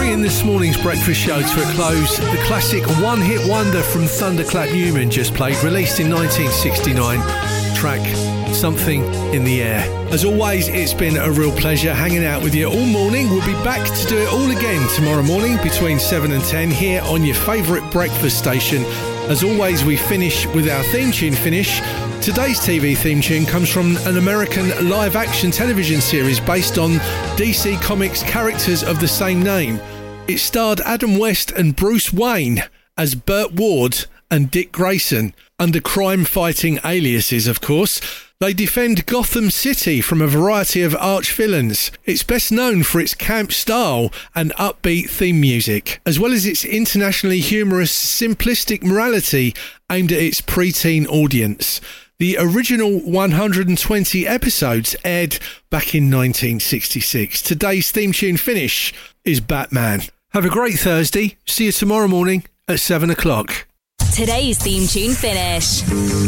bringing this morning's breakfast show to a close, the classic one-hit wonder from Thunderclap Newman just played, released in 1969, track Something in the Air. As always, it's been a real pleasure hanging out with you all morning. We'll be back to do it all again tomorrow morning between 7 and 10 here on your favourite breakfast station. As always, we finish with our theme tune finish. Today's TV theme tune comes from an American live-action television series based on DC Comics characters of the same name. It starred Adam West and Bruce Wayne as Burt Ward and Dick Grayson, under crime-fighting aliases, of course. They defend Gotham City from a variety of arch-villains. It's best known for its camp style and upbeat theme music, as well as its internationally humorous, simplistic morality aimed at its pre-teen audience. The original 120 episodes aired back in 1966. Today's theme tune finish is Batman. Have a great Thursday. See you tomorrow morning at 7 o'clock. Today's theme tune finish.